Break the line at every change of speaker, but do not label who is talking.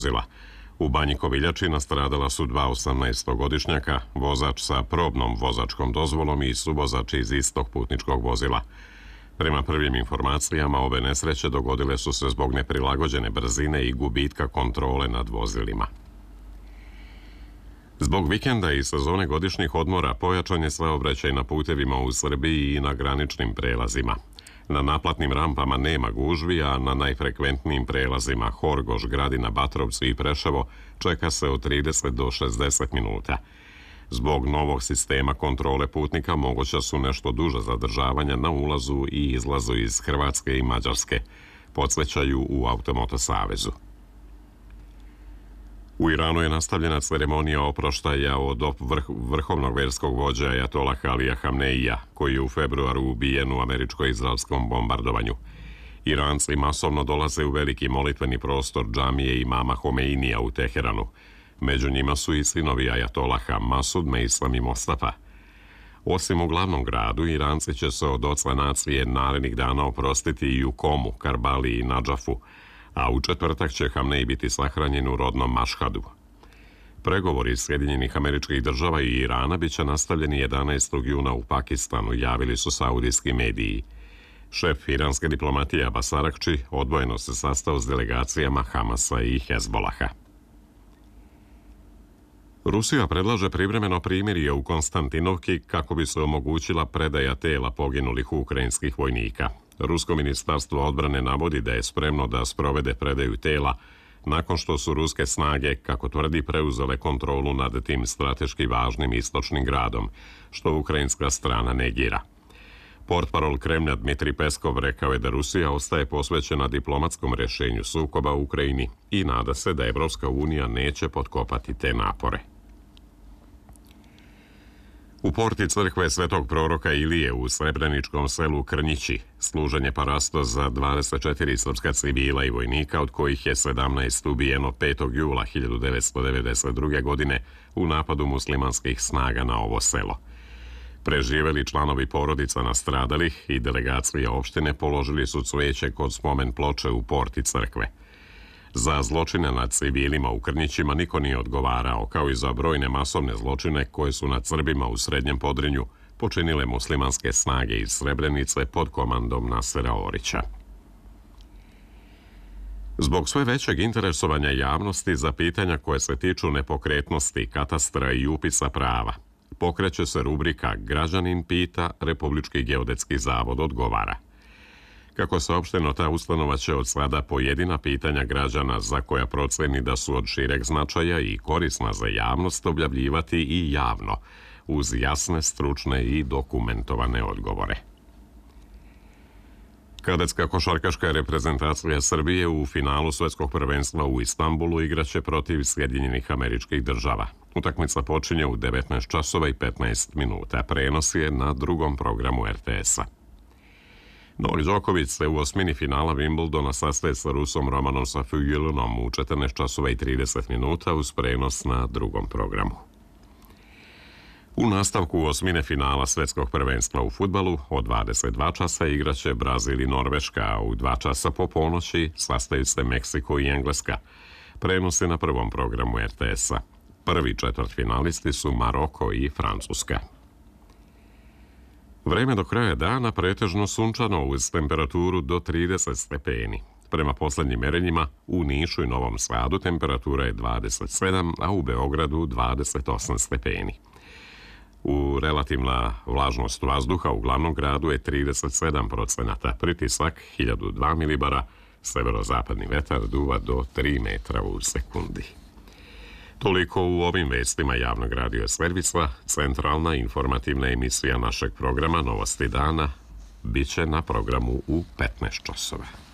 vozila. U Banji Koviljači nastradala su dva 18-godišnjaka, vozač sa probnom vozačkom dozvolom i suvozač iz istog putničkog vozila. Prema prvim informacijama, ove nesreće dogodile su se zbog neprilagođene brzine i gubitka kontrole nad vozilima. Zbog vikenda i sezone godišnjih odmora pojačan je saobraćaj na putevima u Srbiji i na graničnim prelazima. Na naplatnim rampama nema gužvi, a na najfrekventnijim prelazima Horgoš, Gradina, Batrovci i Preševo čeka se od 30 do 60 minuta. Zbog novog sistema kontrole putnika moguća su nešto duža zadržavanja na ulazu i izlazu iz Hrvatske i Mađarske, podsjećaju u Automoto savezu. U Iranu je nastavljena ceremonija oproštaja od vrhovnog verskog vođa Ajatolah Alija Hamneija, koji je u februaru ubijen u američko-izraelskom bombardovanju. Iranci masovno dolaze u veliki molitveni prostor džamije imama Homeinija u Teheranu. Među njima su i sinovi Ajatolaha Masud, Meislam i Mostafa. Osim u glavnom gradu, Iranci će se od oca nacije narednih dana oprostiti i u Komu, Karbali i Nadžafu, a u četvrtak će Hamnej biti sahranjen u rodnom Mašhadu. Pregovori Sjedinjenih Američkih Država i Irana bit će nastavljeni 11. juna u Pakistanu, javili su saudijski mediji. Šef iranske diplomatije Abbas Arakči odvojeno se sastao s delegacijama Hamasa i Hezbolaha. Rusija predlaže privremeno primirje u Konstantinovki kako bi se omogućila predaja tela poginulih ukrajinskih vojnika. Rusko ministarstvo odbrane navodi da je spremno da sprovede predaju tela nakon što su ruske snage, kako tvrdi, preuzele kontrolu nad tim strateški važnim istočnim gradom, što ukrajinska strana negira. Portparol Kremlja Dmitrij Peskov rekao je da Rusija ostaje posvećena diplomatskom rješenju sukoba u Ukrajini i nada se da Evropska unija neće potkopati te napore. U porti crkve Svetog proroka Ilije u srebreničkom selu Krnjići služen je parasto za 24 srpska civila i vojnika, od kojih je 17 ubijeno 5. jula 1992. godine u napadu muslimanskih snaga na ovo selo. Preživjeli članovi porodica nastradalih i delegacija opštine položili su cvijeće kod spomen ploče u porti crkve. Za zločine nad civilima u Krnjićima niko nije odgovarao, kao i za brojne masovne zločine koje su nad Srbima u Srednjem Podrinju počinile muslimanske snage iz Srebrenice pod komandom Nasera Orića. Zbog sve većeg interesovanja javnosti za pitanja koje se tiču nepokretnosti, katastra i upisa prava, pokreće se rubrika Građanin pita, Republički geodetski zavod odgovara. Kako saopšteno, ta ustanova će od sada pojedina pitanja građana za koja proceni da su od šireg značaja i korisna za javnost objavljivati i javno, uz jasne, stručne i dokumentovane odgovore. Kadetska košarkaška reprezentacija Srbije u finalu Svetskog prvenstva u Istanbulu igraće protiv Sjedinjenih Američkih Država. Utakmica počinje u 19 časova i 15 minuta. Prenos je na drugom programu RTS-a. Novak Đoković se u osmini finala Wimbledona sastaje sa Rusom Romanom Safiulinom u 14 časova i 30 minuta uz prenos na drugom programu. U nastavku osmine finala Svetskog prvenstva u fudbalu od 22 časa igraće Brazil i Norveška, a u 2 časa po ponoći sastaju se Meksiko i Engleska. Prenos je na prvom programu RTS-a. Prvi četvrtfinalisti su Maroko i Francuska. Vreme do kraja dana pretežno sunčano uz temperaturu do 30 stepeni. Prema posljednjim merenjima u Nišu i Novom Sadu temperatura je 27, a u Beogradu 28 stepeni. Relativna vlažnost vazduha u glavnom gradu je 37%, pritisak 1002 milibara, severozapadni vetar duva do 3 metra u sekundi. Toliko u ovim vestima javnog radio servisa. Centralna informativna emisija našeg programa Novosti dana biće na programu u 15 časova.